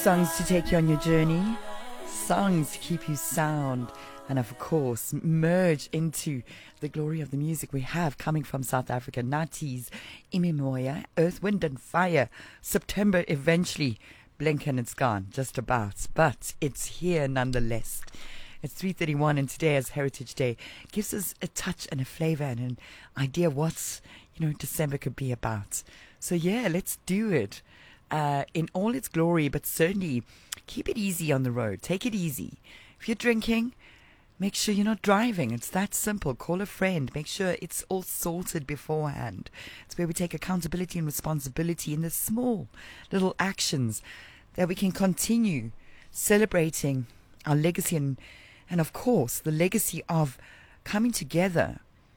Songs to take you on your journey, songs to keep you sound, and of course, merge into the glory of the music we have coming from South Africa. Nati's Imimoya, Earth, Wind and Fire. September eventually, blink and it's gone, just about, but it's here nonetheless. It's 3:31, and today, as Heritage Day, gives us a touch and a flavor and an idea of what December could be about. So yeah, let's do it in all its glory, but certainly keep it easy on the road. Take it easy. If you're drinking, make sure you're not driving. It's that simple. Call a friend. Make sure it's all sorted beforehand. It's where we take accountability and responsibility in the small little actions that we can continue celebrating our legacy and of course, the legacy of coming together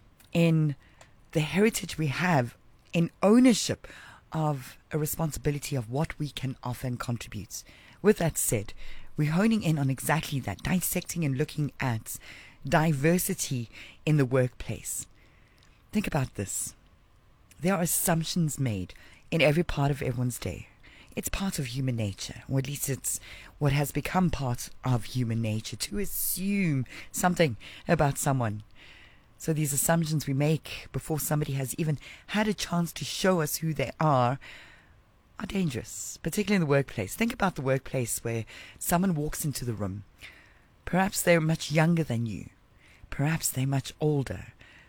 in the heritage we have, in ownership of a responsibility of what we can offer and contribute. With that said, we're honing in on exactly that, dissecting and looking at diversity in the workplace. Think about this. There are assumptions made in every part of everyone's day. It's part of human nature, or at least it's what has become part of human nature, to assume something about someone. So these assumptions we make before somebody has even had a chance to show us who they are dangerous, particularly in the workplace. Think about the workplace where someone walks into the room. Perhaps they're much younger than you. Perhaps they're much older.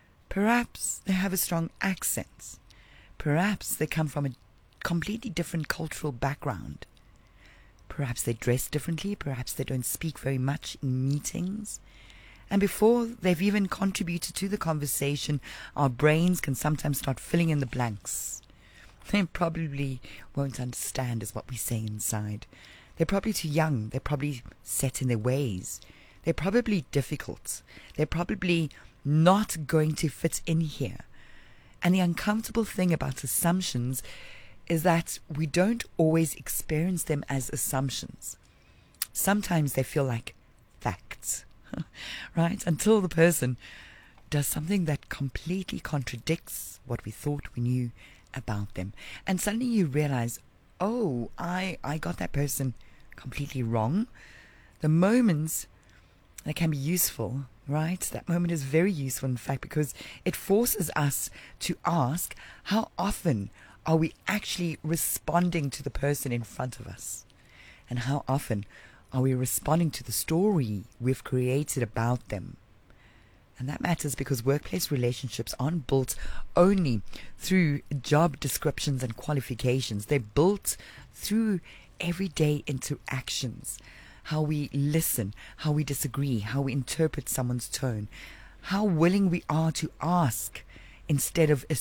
Perhaps they have a strong accent. Perhaps they come from a completely different cultural background. Perhaps they dress differently. Perhaps they don't speak very much in meetings. And before they've even contributed to the conversation, our brains can sometimes start filling in the blanks. They probably won't understand is what we say inside. They're probably too young. They're probably set in their ways. They're probably difficult. They're probably not going to fit in here. And the uncomfortable thing about assumptions is that we don't always experience them as assumptions. Sometimes they feel like facts, right? Until the person does something that completely contradicts what we thought we knew about them. And suddenly you realize, oh, I got that person completely wrong. The moments that can be useful, right? That moment is very useful, in fact, because it forces us to ask, how often are we actually responding to the person in front of us? And how often are we responding to the story we've created about them? And that matters because workplace relationships aren't built only through job descriptions and qualifications. They're built through everyday interactions. How we listen, how we disagree, how we interpret someone's tone, how willing we are to ask instead of